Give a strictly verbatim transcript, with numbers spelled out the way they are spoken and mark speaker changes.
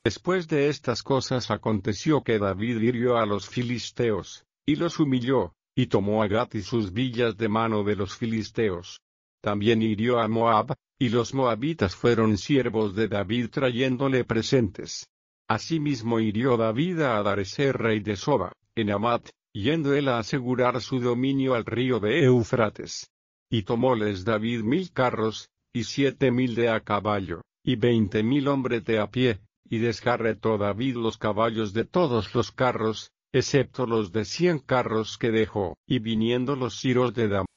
Speaker 1: Después de estas cosas aconteció que David hirió a los filisteos, y los humilló, y tomó a Gat y sus villas de mano de los filisteos. También hirió a Moab, y los moabitas fueron siervos de David trayéndole presentes. Asimismo hirió David a Hadarezer rey de Soba, en Hamat, yendo él a asegurar su dominio al río de Eufrates. Y tomóles David mil carros, y siete mil de a caballo, y veinte mil hombres de a pie, y descarretó David los caballos de todos los carros, excepto los de cien carros que dejó. Y viniendo los siros de Damasco,